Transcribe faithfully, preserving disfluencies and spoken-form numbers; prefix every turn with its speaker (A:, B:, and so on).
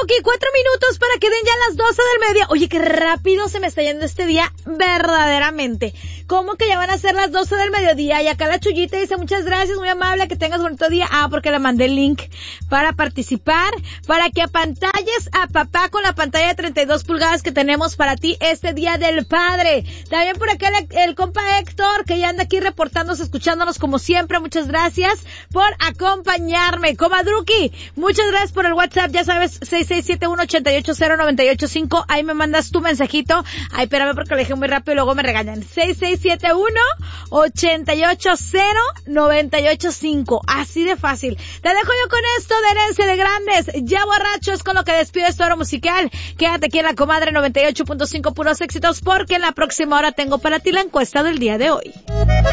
A: Druki, cuatro minutos para que den ya las doce del mediodía. Oye, qué rápido se me está yendo este día, verdaderamente. ¿Cómo que ya van a ser las doce del mediodía? Y acá la Chuyita dice, muchas gracias, muy amable, que tengas bonito día. Ah, porque le mandé el link para participar, para que apantalles a papá con la pantalla de treinta y dos pulgadas que tenemos para ti este Día del Padre. También por acá el, el compa Héctor, que ya anda aquí reportándose, escuchándonos como siempre. Muchas gracias por acompañarme. Comadruki, muchas gracias por el WhatsApp, ya sabes, seis seis siete uno, ocho ocho cero, nueve ocho cinco. Ahí me mandas tu mensajito. Ay, espérame porque lo dejé muy rápido y luego me regañan. seis seis siete uno, ocho ocho cero, nueve ocho cinco. Así de fácil. Te dejo yo con esto de Herencia de Grandes. Ya borrachos, con lo que despido esta hora musical. Quédate aquí en la Comadre noventa y ocho punto cinco, puros éxitos, porque en la próxima hora tengo para ti la encuesta del día de hoy.